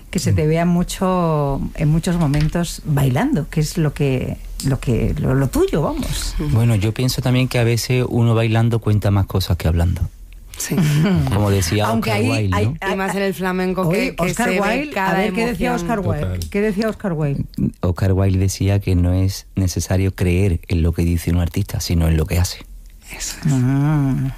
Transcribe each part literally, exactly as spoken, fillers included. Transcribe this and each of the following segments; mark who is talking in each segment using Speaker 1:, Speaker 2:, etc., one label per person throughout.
Speaker 1: que se te vea mucho en muchos momentos bailando, que es lo que lo que lo, lo tuyo, vamos.
Speaker 2: Bueno, yo pienso también que a veces uno bailando cuenta más cosas que hablando.
Speaker 3: Sí.
Speaker 2: Como decía
Speaker 1: Aunque
Speaker 2: Oscar
Speaker 1: ahí,
Speaker 2: Wilde,
Speaker 1: hay,
Speaker 2: ¿no?
Speaker 1: hay,
Speaker 3: Y más en el flamenco,
Speaker 1: oye,
Speaker 3: que, que
Speaker 1: Oscar
Speaker 3: se
Speaker 1: Wilde,
Speaker 3: ve cada
Speaker 1: a ver, ¿qué decía
Speaker 3: emoción.
Speaker 1: Oscar Wilde?
Speaker 4: Total.
Speaker 1: ¿Qué decía Oscar Wilde?
Speaker 2: Oscar Wilde decía que no es necesario creer en lo que dice un artista, sino en lo que hace.
Speaker 3: Eso es.
Speaker 1: Mm.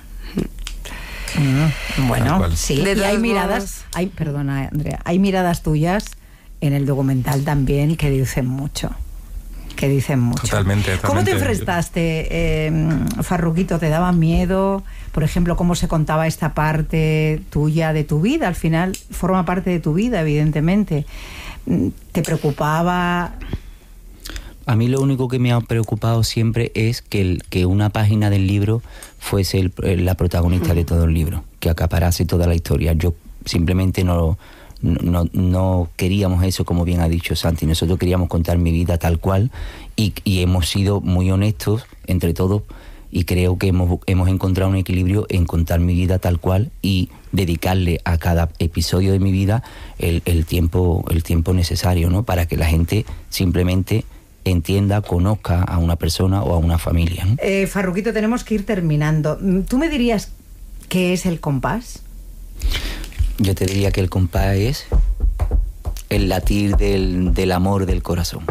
Speaker 1: Mm. Bueno,
Speaker 4: Tal cual.
Speaker 1: sí,
Speaker 3: De
Speaker 1: y hay
Speaker 3: todos
Speaker 1: miradas,
Speaker 3: modos-
Speaker 1: hay, perdona Andrea, hay miradas tuyas en el documental también que dicen mucho. Que dicen mucho.
Speaker 4: Totalmente,
Speaker 1: ¿Cómo te
Speaker 4: totalmente.
Speaker 1: enfrentaste, eh, Farruquito? ¿Te daba miedo? Por ejemplo, ¿cómo se contaba esta parte tuya de tu vida? Al final forma parte de tu vida, evidentemente. ¿Te preocupaba?
Speaker 2: A mí lo único que me ha preocupado siempre es que, el, que una página del libro fuese el, la protagonista de todo el libro, que acaparase toda la historia. Yo simplemente no, no, no queríamos eso, como bien ha dicho Santi. Nosotros queríamos contar mi vida tal cual y, y hemos sido muy honestos entre todos y creo que hemos, hemos encontrado un equilibrio en contar mi vida tal cual y dedicarle a cada episodio de mi vida el, el, tiempo, el tiempo necesario, ¿no? Para que la gente simplemente entienda, conozca a una persona o a una familia, ¿no?
Speaker 1: Eh, Farruquito, tenemos que ir terminando. ¿Tú me dirías qué es el compás?
Speaker 2: Yo te diría que el compás es el latir del, del amor del corazón.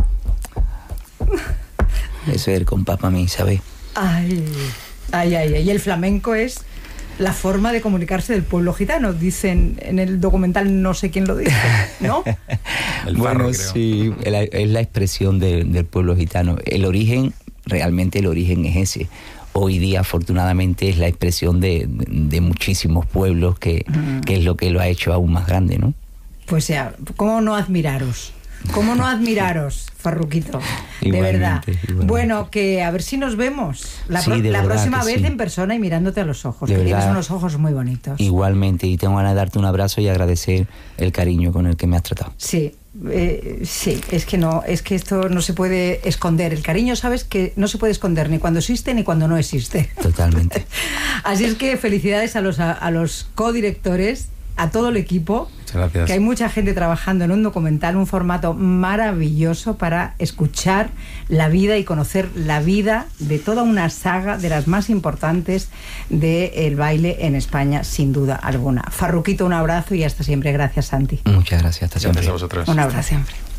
Speaker 2: Eso es el compás para mí, ¿sabes?
Speaker 1: Ay, ay, ay, ay. Y el flamenco es la forma de comunicarse del pueblo gitano. Dicen en el documental, no sé quién lo dice, ¿no?
Speaker 4: El
Speaker 2: bueno,
Speaker 4: farro, creo.
Speaker 2: sí, es la, es la expresión de, del pueblo gitano. El origen, realmente el origen es ese. Hoy día, afortunadamente, es la expresión de, de, de muchísimos pueblos, que, mm. que es lo que lo ha hecho aún más grande, ¿no?
Speaker 1: Pues ya, ¿cómo no admiraros? ¿Cómo no admiraros, Farruquito? De verdad. Igualmente. Bueno, que a ver si nos vemos la,
Speaker 2: sí,
Speaker 1: pro la próxima vez
Speaker 2: sí.
Speaker 1: en persona y mirándote a los ojos,
Speaker 2: de
Speaker 1: que
Speaker 2: verdad,
Speaker 1: tienes unos ojos muy bonitos.
Speaker 2: Igualmente, y tengo ganas de darte un abrazo y agradecer el cariño con el que me has tratado.
Speaker 1: Sí, eh, sí, es que no, es que esto no se puede esconder. El cariño, sabes que no se puede esconder ni cuando existe ni cuando no existe.
Speaker 2: Totalmente.
Speaker 1: Así es que felicidades a los, a, a los codirectores, a todo el equipo.
Speaker 4: Muchas gracias.
Speaker 1: Que hay mucha gente trabajando en un documental, un formato maravilloso para escuchar la vida y conocer la vida de toda una saga de las más importantes del baile en España, sin duda alguna. Farruquito, un abrazo y hasta siempre. Gracias, Santi.
Speaker 2: Muchas gracias. Hasta siempre.
Speaker 4: Gracias a vosotros.
Speaker 1: Un abrazo siempre.